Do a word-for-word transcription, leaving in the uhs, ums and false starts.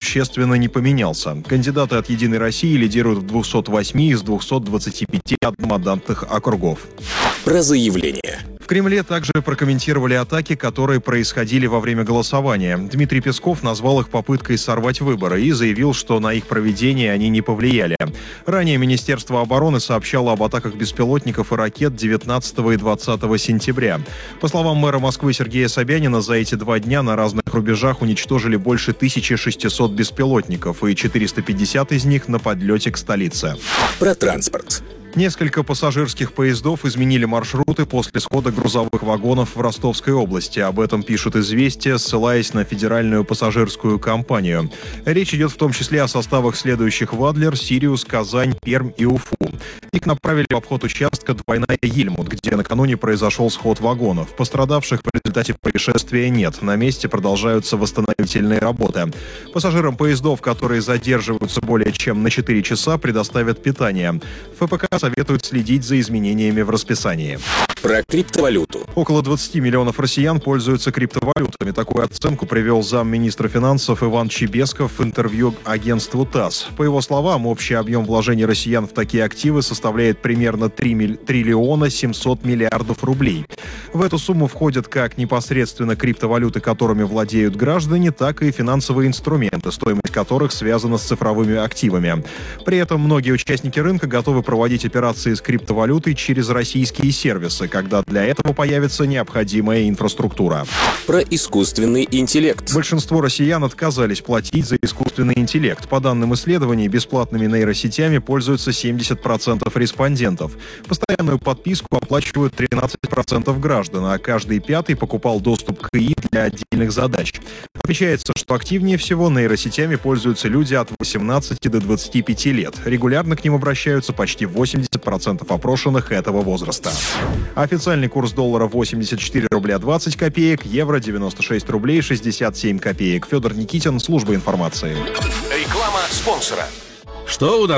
существенно не поменялся. Кандидаты от «Единой России» лидируют в двухстах восьми из двухсот двадцати пяти одномандатных округов. Про заявление. В Кремле также прокомментировали атаки, которые происходили во время голосования. Дмитрий Песков назвал их попыткой сорвать выборы и заявил, что на их проведение они не повлияли. Ранее Министерство обороны сообщало об атаках беспилотников и ракет девятнадцатого и двадцатого сентября. По словам мэра Москвы Сергея Собянина, за эти два дня на разных рубежах уничтожили больше тысячи шестисот беспилотников, и четыреста пятьдесят из них на подлете к столице. Про транспорт. Несколько пассажирских поездов изменили маршруты после схода грузовых вагонов в Ростовской области. Об этом пишут «Известия», ссылаясь на федеральную пассажирскую компанию. Речь идет в том числе о составах следующих в Адлер, Сириус, Казань, Пермь и Уфу. Их направили в обход участка Двойная-Ельмут, где накануне произошел сход вагонов. Пострадавших в результате происшествия нет. На месте продолжаются восстановительные работы. Пассажирам поездов, которые задерживаются более чем на четыре часа, предоставят питание. ФПК советуют следить за изменениями в расписании. Про криптовалюту. Около двадцати миллионов россиян пользуются криптовалютами. Такую оценку привел замминистра финансов Иван Чебесков в интервью агентству ТАСС. По его словам, общий объем вложений россиян в такие активы составляет примерно три триллиона семьсот миллиардов рублей. В эту сумму входят как непосредственно криптовалюты, которыми владеют граждане, так и финансовые инструменты, стоимость которых связана с цифровыми активами. При этом многие участники рынка готовы проводить операции с криптовалютой через российские сервисы, когда для этого появится необходимая инфраструктура. Про искусственный интеллект. Большинство россиян отказались платить за искусственный интеллект. По данным исследований, бесплатными нейросетями пользуются семьдесят процентов респондентов. Постоянную подписку оплачивают тринадцать процентов граждан, а каждый пятый покупал доступ к ИИ для отдельных задач. Отмечается, что активнее всего нейросетями пользуются люди от восемнадцати до двадцати пяти лет. Регулярно к ним обращаются почти восемьдесят процентов опрошенных этого возраста. Официальный курс доллара восемьдесят четыре рубля двадцать копеек, евро девяносто шесть рублей шестьдесят семь копеек. Федор Никитин, служба информации. Реклама спонсора. Что у нас